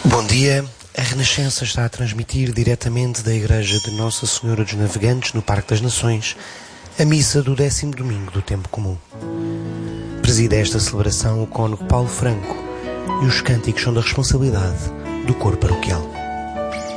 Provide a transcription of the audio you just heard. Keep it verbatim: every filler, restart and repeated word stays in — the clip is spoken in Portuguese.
Bom dia. A Renascença está a transmitir diretamente da Igreja de Nossa Senhora dos Navegantes, no Parque das Nações, a missa do décimo domingo do Tempo Comum. Preside esta celebração o cônego Paulo Franco e os cânticos são da responsabilidade do coro paroquial.